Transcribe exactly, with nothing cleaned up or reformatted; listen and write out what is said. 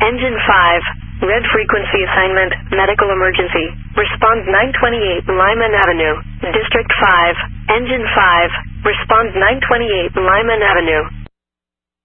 Engine five. Red frequency assignment, medical emergency. Respond nine twenty-eight Lyman Avenue. District five. Engine five. Respond nine twenty-eight Lyman Avenue.